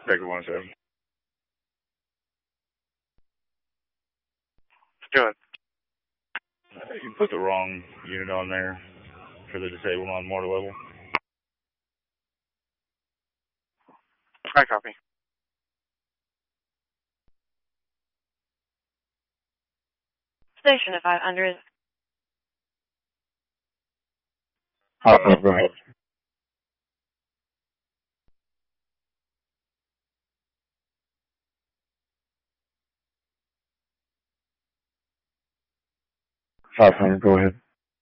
Baker 107. Good. You put the wrong unit on there for the disabled on mortar level. I copy. Station at 500. Go ahead. Go ahead.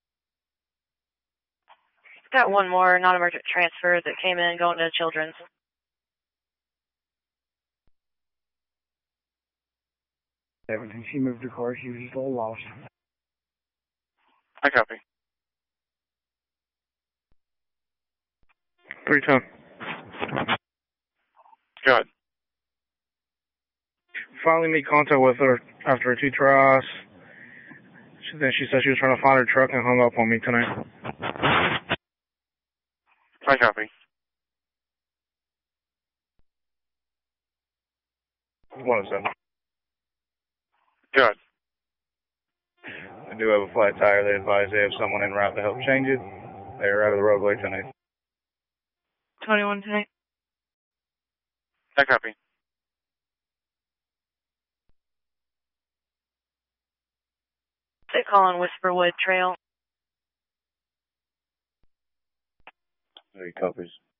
Got one more non-emergent transfer that came in going to Children's. Everything. She moved her car. She was just all lost. I copy. 310. Good. Finally made contact with her after 2 tries. Then she said she was trying to find her truck and hung up on me tonight. I copy. 107. Good. I do have a flat tire. They advise they have someone en route to help change it. They're out of the roadway tonight. 21 tonight. I copy. They call on Whisperwood Trail. He copies.